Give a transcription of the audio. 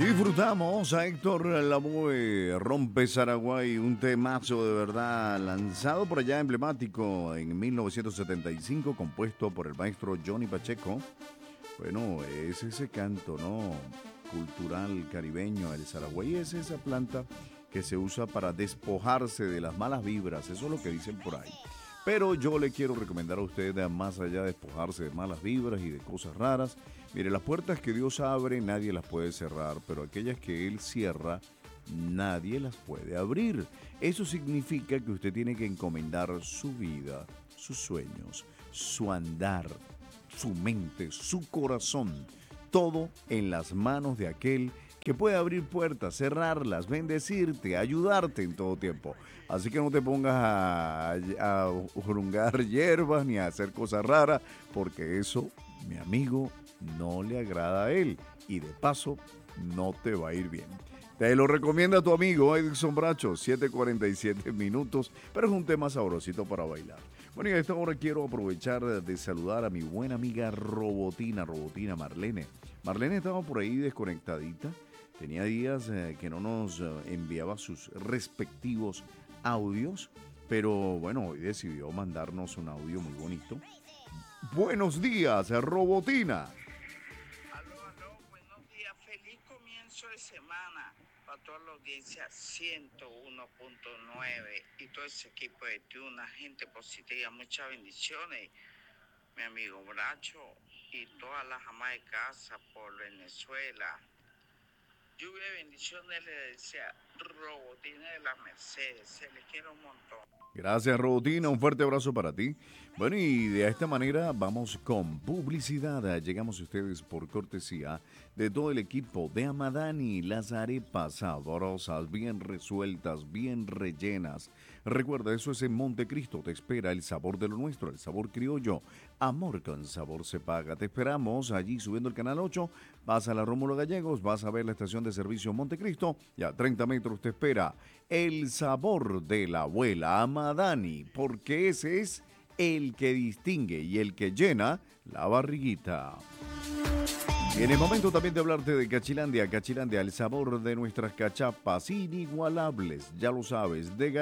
Disfrutamos a Héctor Lavoe, Rompe Zaraguay, un temazo de verdad lanzado por allá emblemático en 1975, compuesto por el maestro Johnny Pacheco. Bueno, es ese canto, ¿no? Cultural caribeño, el Zaraguay es esa planta que se usa para despojarse de las malas vibras, eso es lo que dicen por ahí. Pero yo le quiero recomendar a usted, más allá de despojarse de malas vibras y de cosas raras, mire, las puertas que Dios abre nadie las puede cerrar, pero aquellas que Él cierra nadie las puede abrir. Eso significa que usted tiene que encomendar su vida, sus sueños, su andar, su mente, su corazón, todo en las manos de aquel que puede abrir puertas, cerrarlas, bendecirte, ayudarte en todo tiempo. Así que no te pongas a jurungar hierbas ni a hacer cosas raras, porque eso, mi amigo, no le agrada a él. Y de paso, no te va a ir bien. Te lo recomienda tu amigo Edson Bracho, 7:47 minutos, pero es un tema sabrosito para bailar. Bueno, y a esta hora quiero aprovechar de saludar a mi buena amiga Robotina Marlene. Marlene estaba por ahí desconectadita. Tenía días que no nos enviaba sus respectivos audios, pero bueno, hoy decidió mandarnos un audio muy bonito. Buenos días, Robotina. Aló, buenos días. Feliz comienzo de semana para toda la audiencia 101.9 y todo ese equipo de Tuna, gente positiva. Muchas bendiciones, mi amigo Bracho y todas las amas de casa por Venezuela. Lluvia de bendiciones le desea Robotina de las Mercedes. Se les quiere un montón. Gracias, Robotina. Un fuerte abrazo para ti. Bueno, y de esta manera vamos con publicidad. Llegamos a ustedes por cortesía de todo el equipo de Amadani. Las arepas sabrosas, bien resueltas, bien rellenas. Recuerda, eso es en Montecristo. Te espera el sabor de lo nuestro, el sabor criollo. Amor con sabor se paga. Te esperamos allí subiendo el canal 8. Vas a la Rómulo Gallegos, vas a ver la estación de servicio Montecristo y a 30 metros te espera el sabor de la abuela Amadani, porque ese es el que distingue y el que llena la barriguita. Y en el momento también de hablarte de Cachilandia, el sabor de nuestras cachapas inigualables, ya lo sabes, de